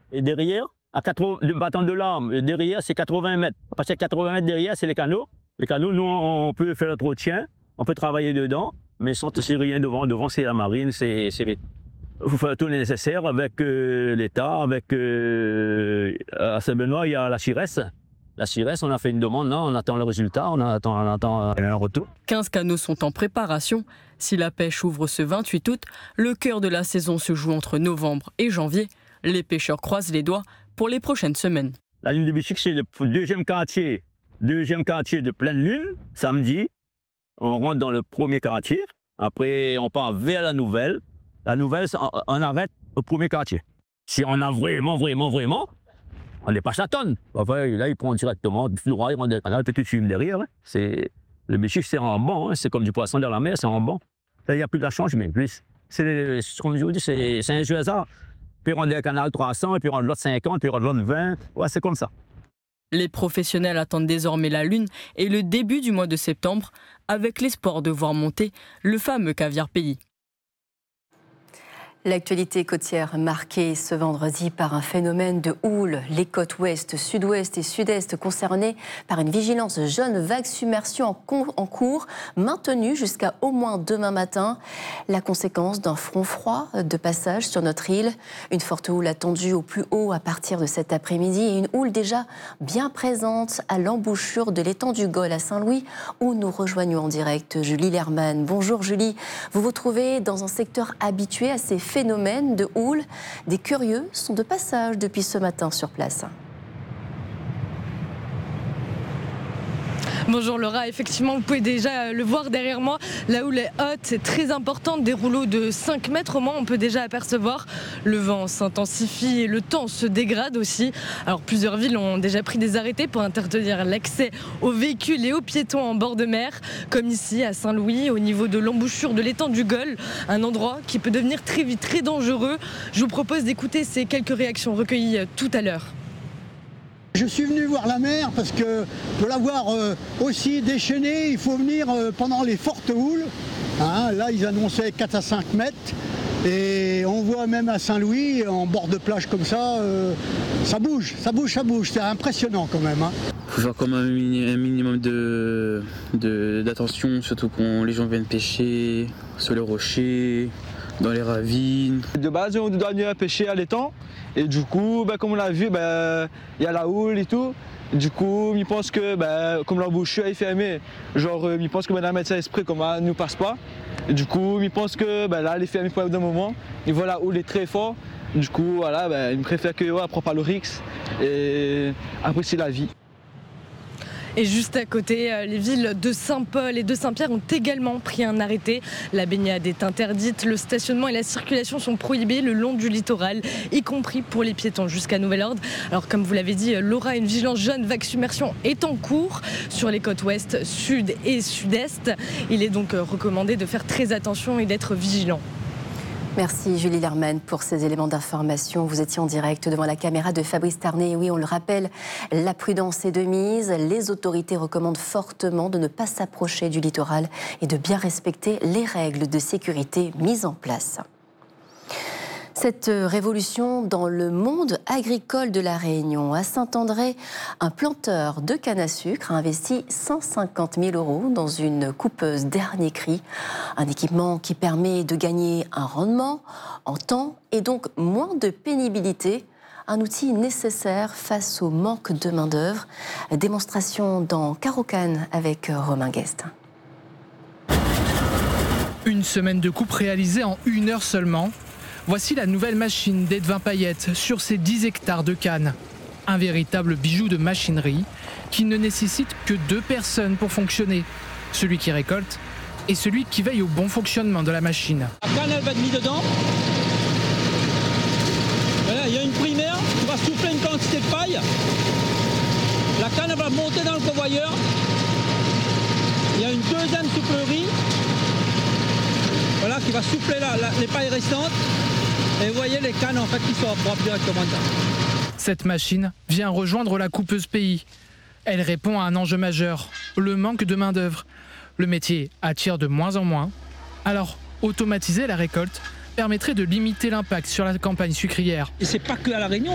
Et derrière, à 80, le bâton de l'arme, derrière, c'est 80 mètres. Parce que 80 mètres derrière, c'est les canaux. Les canaux, nous, on peut faire l'entretien, on peut travailler dedans, mais sans rien devant. Devant, c'est la marine, il faut faire tout le nécessaire avec l'État, avec à Saint-Benoît, il y a la CIRES. La CIRES, on a fait une demande, là, on attend le résultat, on attend un retour. 15 canaux sont en préparation. Si la pêche ouvre ce 28 août, le cœur de la saison se joue entre novembre et janvier. Les pêcheurs croisent les doigts pour les prochaines semaines. La lune de Bichic, c'est le deuxième quartier de pleine lune, samedi. On rentre dans le premier quartier, après on part vers la nouvelle. La nouvelle, on arrête au premier quartier. Si on a vraiment, on dépasse la tonne. Enfin, là, il prend directement, il rentre dans canal, tout de suite derrière. Le Bichic, c'est en banc, c'est comme du poisson dans la mer, c'est en banc. Là, il n'y a plus de changement, plus. Comme je vous dis, c'est un jeu hasard. Puis on a un canal 300, et puis on a l'autre 50, puis on a l'autre 20. Ouais, c'est comme ça. Les professionnels attendent désormais la lune et le début du mois de septembre, avec l'espoir de voir monter le fameux caviar pays. L'actualité côtière marquée ce vendredi par un phénomène de houle. Les côtes ouest, sud-ouest et sud-est concernées par une vigilance jaune vague submersion en cours, maintenue jusqu'à au moins demain matin. La conséquence d'un front froid de passage sur notre île. Une forte houle attendue au plus haut à partir de cet après-midi et une houle déjà bien présente à l'embouchure de l'étang du Gol à Saint-Louis où nous rejoignons en direct Julie Lerman. Bonjour Julie, vous vous trouvez dans un secteur habitué à ces phénomène de houle. Des curieux sont de passage depuis ce matin sur place. Bonjour Laura, effectivement vous pouvez déjà le voir derrière moi, la houle est haute, c'est très importante, des rouleaux de 5 mètres au moins on peut déjà apercevoir. Le vent s'intensifie et le temps se dégrade aussi. Alors plusieurs villes ont déjà pris des arrêtés pour interdire l'accès aux véhicules et aux piétons en bord de mer, comme ici à Saint-Louis au niveau de l'embouchure de l'étang du Gol, un endroit qui peut devenir très vite très dangereux. Je vous propose d'écouter ces quelques réactions recueillies tout à l'heure. Je suis venu voir la mer parce que pour la voir aussi déchaînée, il faut venir pendant les fortes houles. Là, ils annonçaient 4 à 5 mètres. Et on voit même à Saint-Louis, en bord de plage comme ça, ça bouge. C'est impressionnant quand même. Il faut faire comme un minimum d'attention, surtout quand les gens viennent pêcher sur les rochers, dans les ravines. De base, on doit venir pêcher à l'étang. Et du coup, comme on l'a vu, il y a la houle et tout. Du coup, je pense que comme l'embouchure est fermée, je pense que la mettre ça exprès comme elle ne nous passe pas. Et du coup, je pense que là, elle est fermée pour un moment. Et voilà, la houle est très fort. Du coup, voilà, il me préfère que elle prend pas le risque et apprécier la vie. Et juste à côté, les villes de Saint-Paul et de Saint-Pierre ont également pris un arrêté. La baignade est interdite, le stationnement et la circulation sont prohibés le long du littoral, y compris pour les piétons jusqu'à nouvel ordre. Alors comme vous l'avez dit, Laura, une vigilance jaune vague submersion est en cours sur les côtes ouest, sud et sud-est. Il est donc recommandé de faire très attention et d'être vigilant. Merci Julie Lerman pour ces éléments d'information. Vous étiez en direct devant la caméra de Fabrice Tarnet. Oui, on le rappelle, la prudence est de mise. Les autorités recommandent fortement de ne pas s'approcher du littoral et de bien respecter les règles de sécurité mises en place. Cette révolution dans le monde agricole de la Réunion. À Saint-André, un planteur de canne à sucre a investi 150 000 € dans une coupeuse dernier cri. Un équipement qui permet de gagner un rendement en temps et donc moins de pénibilité. Un outil nécessaire face au manque de main-d'œuvre. Démonstration dans Caro-Cannes avec Romain Guest. Une semaine de coupe réalisée en 1 heure seulement. Voici la nouvelle machine d'Edwin Payette sur ses 10 hectares de canne. Un véritable bijou de machinerie qui ne nécessite que 2 personnes pour fonctionner. Celui qui récolte et celui qui veille au bon fonctionnement de la machine. La canne, elle va être mise dedans. Voilà, il y a une primaire qui va souffler une quantité de paille. La canne, elle va monter dans le convoyeur. Il y a une deuxième soufflerie. Voilà, qui va souffler les pailles restantes. Et vous voyez les cannes en fait qui sont propres directement dedans. Cette machine vient rejoindre la coupeuse pays. Elle répond à un enjeu majeur, le manque de main-d'œuvre. Le métier attire de moins en moins. Alors, automatiser la récolte permettrait de limiter l'impact sur la campagne sucrière. Et c'est pas que à La Réunion,